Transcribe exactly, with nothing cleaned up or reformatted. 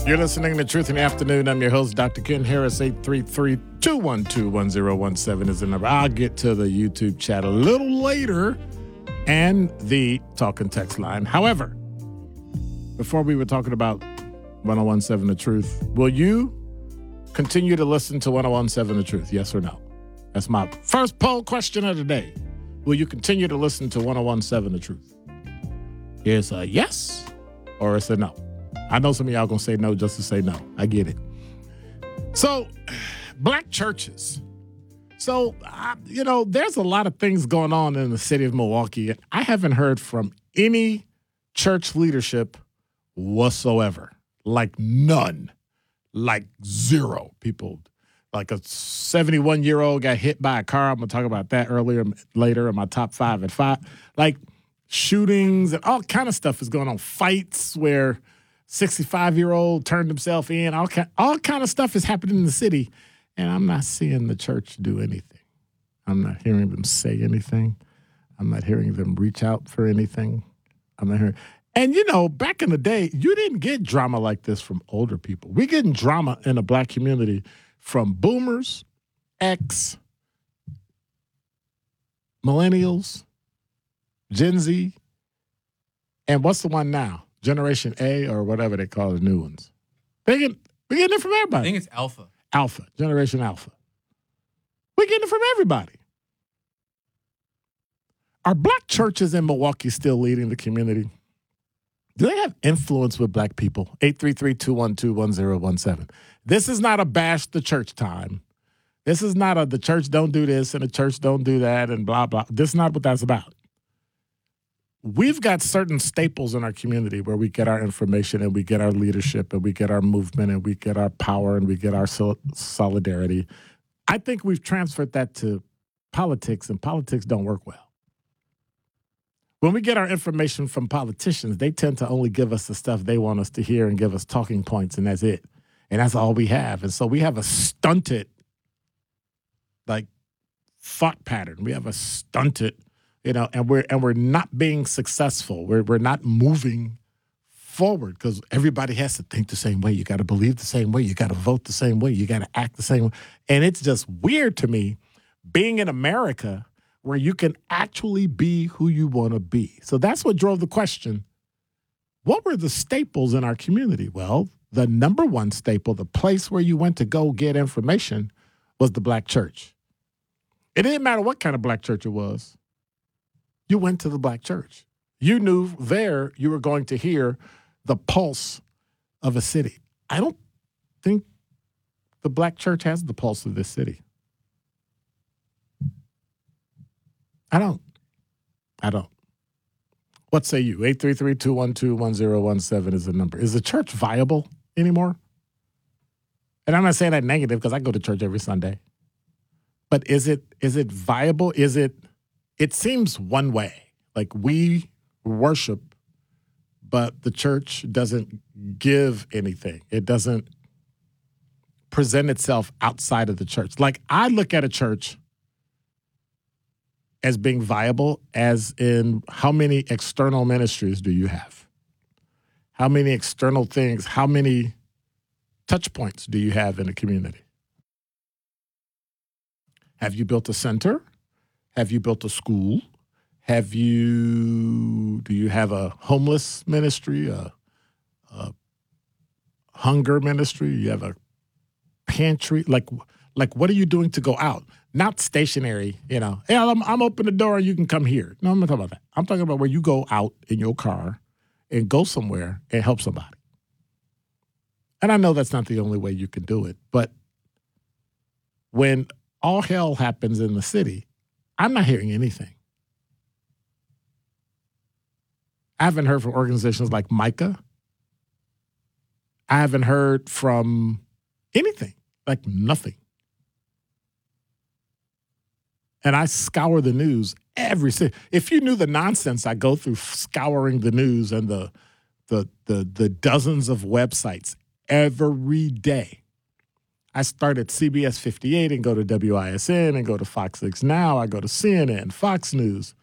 You're listening to Truth in the Afternoon. I'm your host, Doctor Ken Harris. eight three three, two one two, one zero one seven is the number. I'll get to the YouTube chat a little later and the talk and text line. However, before we were talking about one oh one seven The Truth, will you continue to listen to one oh one seven The Truth, yes or no? That's my first poll question of the day. Will you continue to listen to one oh one seven The Truth? It's a yes or it's a no. I know some of y'all going to say no just to say no. I get it. So, black churches. So, I, you know, there's a lot of things going on in the city of Milwaukee. And I haven't heard from any church leadership whatsoever. Like none. Like zero people. Like a seventy-one-year-old got hit by a car. I'm going to talk about that earlier, later in my top five at five. Like shootings and all kind of stuff is going on. Fights where sixty-five-year-old turned himself in. All kind, all kind of stuff is happening in the city, and I'm not seeing the church do anything. I'm not hearing them say anything. I'm not hearing them reach out for anything. I'm not hearing. And, you know, back in the day, you didn't get drama like this from older people. We're getting drama in the black community from boomers, X, millennials, Gen Z, and what's the one now? Generation A or whatever they call the new ones. They get, we're getting it from everybody. I think it's Alpha. Alpha. Generation Alpha. We're getting it from everybody. Are black churches in Milwaukee still leading the community? Do they have influence with black people? eight three three, two one two, one zero one seven. This is not a bash the church time. This is not a the church don't do this and the church don't do that and blah, blah. This is not what that's about. We've got certain staples in our community where we get our information and we get our leadership and we get our movement and we get our power and we get our sol- solidarity. I think we've transferred that to politics, and politics don't work well. When we get our information from politicians, they tend to only give us the stuff they want us to hear and give us talking points, and that's it. And that's all we have. And so we have a stunted, like, thought pattern. We have a stunted You know, and we're and we're not being successful. We're we're not moving forward because everybody has to think the same way. You got to believe the same way. You got to vote the same way. You got to act the same way. And it's just weird to me being in America where you can actually be who you want to be. So that's what drove the question. What were the staples in our community? Well, the number one staple, the place where you went to go get information, was the black church. It didn't matter what kind of black church it was. You went to the black church. You knew there you were going to hear the pulse of a city. I don't think the black church has the pulse of this city. I don't. I don't. What say you? eight three three, two one two, one zero one seven is the number. Is the church viable anymore? And I'm not saying that negative because I go to church every Sunday. But is it is it viable? Is it... It seems one way, like we worship, but the church doesn't give anything. It doesn't present itself outside of the church. Like I look at a church as being viable as in how many external ministries do you have? How many external things, how many touch points do you have in the community? Have you built a center? Have you built a school? Have you, do you have a homeless ministry, a, a hunger ministry? You have a pantry? Like, like what are you doing to go out? Not stationary, you know. Hey, I'm, I'm open the door and you can come here. No, I'm not talking about that. I'm talking about where you go out in your car and go somewhere and help somebody. And I know that's not the only way you can do it, but when all hell happens in the city, I'm not hearing anything. I haven't heard from organizations like Micah. I haven't heard from anything, like nothing. And I scour the news every single. If you knew the nonsense I go through scouring the news and the the the the dozens of websites every day. I start at C B S fifty-eight and go to W I S N and go to Fox six Now. I go to C N N, Fox News,